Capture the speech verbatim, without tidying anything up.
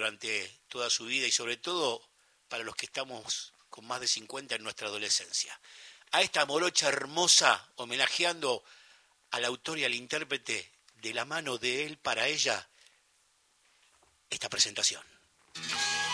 durante toda su vida y sobre todo para los que estamos con más de cincuenta en nuestra adolescencia. A esta morocha hermosa, homenajeando al autor y al intérprete, de la mano de él para ella, esta presentación.